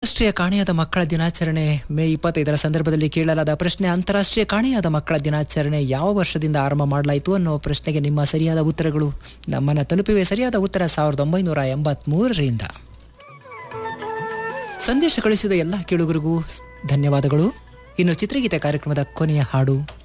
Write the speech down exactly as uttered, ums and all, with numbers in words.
ಅಂತಾರಾಷ್ಟ್ರೀಯ ಕಾಣೆಯಾದ ಮಕ್ಕಳ ದಿನಾಚರಣೆ ಮೇ ಇಪ್ಪತ್ತೈದರ ಸಂದರ್ಭದಲ್ಲಿ ಕೇಳಲಾದ ಪ್ರಶ್ನೆ, ಅಂತಾರಾಷ್ಟ್ರೀಯ ಕಾಣೆಯಾದ ಮಕ್ಕಳ ದಿನಾಚರಣೆ ಯಾವ ವರ್ಷದಿಂದ ಆರಂಭ ಮಾಡಲಾಯಿತು ಅನ್ನೋ ಪ್ರಶ್ನೆಗೆ ನಿಮ್ಮ ಸರಿಯಾದ ಉತ್ತರಗಳು ನಮ್ಮನ್ನು ತಲುಪಿವೆ. ಸರಿಯಾದ ಉತ್ತರ ಸಾವಿರದ ಒಂಬೈನೂರ ಎಂಬತ್ಮೂರರಿಂದ. ಸಂದೇಶ ಕಳಿಸಿದ ಎಲ್ಲ ಕೇಳುಗರಿಗೂ ಧನ್ಯವಾದಗಳು. ಇನ್ನು ಚಿತ್ರಗೀತೆ ಕಾರ್ಯಕ್ರಮದ ಕೊನೆಯ ಹಾಡು